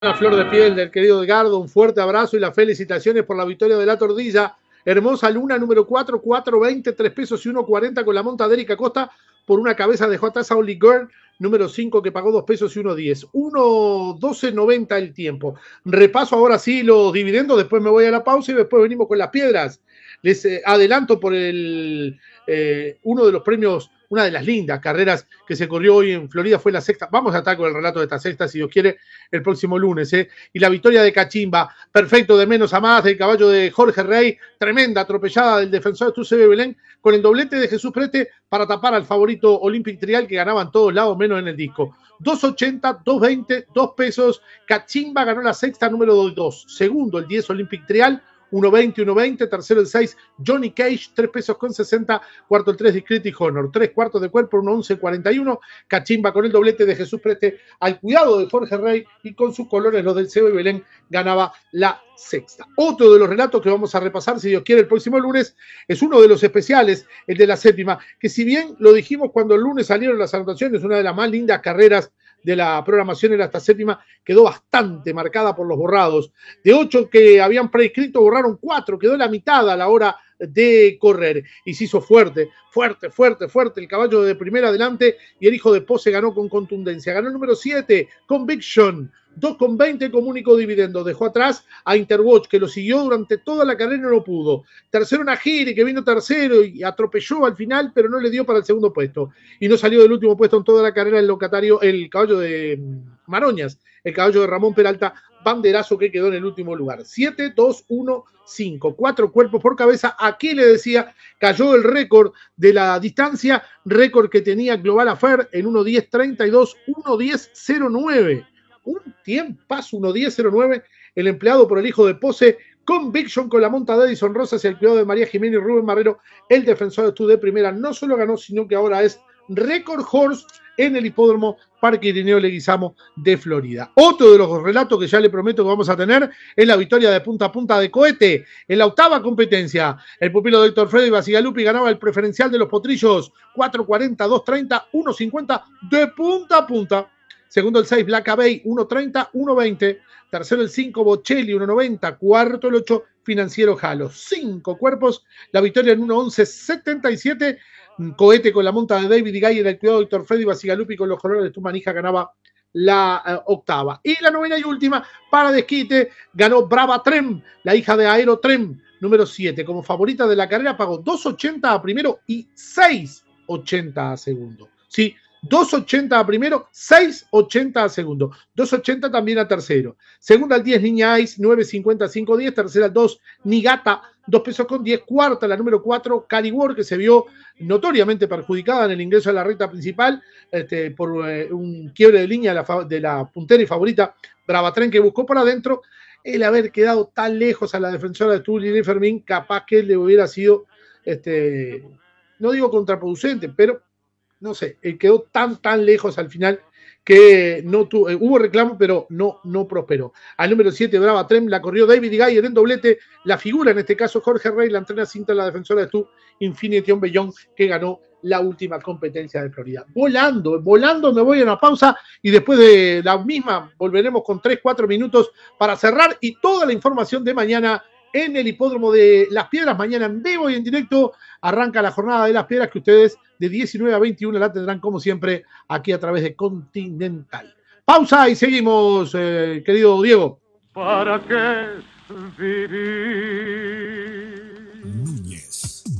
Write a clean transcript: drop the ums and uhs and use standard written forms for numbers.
Una flor de piel del querido Edgardo, un fuerte abrazo y las felicitaciones por la victoria de la Tordilla. Hermosa Luna, número 4, 4.20, 3 pesos y 1.40 con la monta de Erika Costa por una cabeza de J. Only Girl, número 5, que pagó 2 pesos y 1.10. 1.12.90 el tiempo. Repaso ahora sí los dividendos, después me voy a la pausa y después venimos con las piedras. Les adelanto por uno de los premios, una de las lindas carreras que se corrió hoy en Florida fue la sexta. Vamos a estar con el relato de esta sexta, si Dios quiere, el próximo lunes. Y la victoria de Cachimba, perfecto, de menos a más, del caballo de Jorge Rey, tremenda atropellada del defensor de Tucebe Belén, con el doblete de Jesús Prete para tapar al favorito Olympic Trial, que ganaba en todos lados, menos en el disco. 2.80, 2.20, 2 pesos. Cachimba ganó la sexta, número 2. Segundo, el 10 Olympic Trial, 1.20, 1.20, tercero el 6, Johnny Cage, 3 pesos con 60, cuarto el 3, Discreet Honor, 3 cuartos de cuerpo, 1.11.41, Cachimba con el doblete de Jesús Preste, al cuidado de Jorge Rey y con sus colores, los del Cebo y Belén, ganaba la sexta. Otro de los relatos que vamos a repasar, si Dios quiere, el próximo lunes, es uno de los especiales, el de la séptima, que si bien lo dijimos cuando el lunes salieron las anotaciones, una de las más lindas carreras de la programación era esta séptima, quedó bastante marcada por los borrados. De 8 que habían prescrito, borraron 4, quedó la mitad a la hora de correr. Y se hizo fuerte el caballo de primera adelante y el hijo de Pose ganó con contundencia. Ganó el número 7, Conviction. 2.20 como único dividendo. Dejó atrás a Interwatch, que lo siguió durante toda la carrera y no pudo. Tercero Nagiri, que vino tercero y atropelló al final, pero no le dio para el segundo puesto. Y no salió del último puesto en toda la carrera el locatario, el caballo de Maroñas, el caballo de Ramón Peralta, banderazo que quedó en el último lugar. 7, 2, 1, 5. 4 cuerpos por cabeza. Aquí le decía, cayó el récord de la distancia, récord que tenía Global Affair en 1.10.32, 1.10.09. Un tiempazo, 1.10.09, el empleado por el hijo de Pose, Conviction con la monta de Edison Rosas y el cuidado de María Jiménez y Rubén Marrero, el defensor de Stud de primera, no solo ganó, sino que ahora es Record Horse en el hipódromo Parque Irineo Leguizamo de Florida. Otro de los relatos que ya le prometo que vamos a tener es la victoria de punta a punta de Cohete en la octava competencia. El pupilo de Héctor Freddy Basigalupi ganaba el preferencial de los potrillos, 4.40, 2.30, 1.50 de punta a punta. Segundo el 6, Black Bay, 1.30, 1.20. Tercero el 5, Bocelli, 1.90. Cuarto el 8, Financiero Jalo. 5 cuerpos. La victoria en 1.11.77. Cohete con la monta de David Gayer, el cuidado de Héctor Freddy Basigalupi con los colores de tu manija ganaba la octava. Y la novena y última, para desquite, ganó Brava Trem, la hija de Aero Trem, número 7. Como favorita de la carrera pagó 2.80 a primero y 6.80 a segundo. Sí, 2.80 a primero, 6.80 a segundo. 2.80 también a tercero. Segunda al 10, Niña Ice, 9.50, 5.10. Tercera al 2, Nigata, 2 pesos con 10. Cuarta, la número 4, Caligor, que se vio notoriamente perjudicada en el ingreso a la recta principal por un quiebre de línea de la puntera y favorita Bravatren, que buscó por adentro. El haber quedado tan lejos a la defensora de Tully Fermín, capaz que le hubiera sido, no digo contraproducente, pero no sé, quedó tan lejos al final que no hubo reclamo, pero no prosperó. Al número 7, Brava Trem, la corrió David Gayer en doblete, la figura en este caso Jorge Rey, la entrena cinta la defensora de Stu, Infinity on Bellón, que ganó la última competencia de Florida. Volando me voy a una pausa y después de la misma volveremos con 3-4 minutos para cerrar y toda la información de mañana en el hipódromo de Las Piedras. Mañana en vivo y en directo arranca la jornada de Las Piedras, que ustedes de 19 a 21 la tendrán como siempre aquí a través de Continental. Pausa y seguimos, querido Diego. ¿Para qué vivir?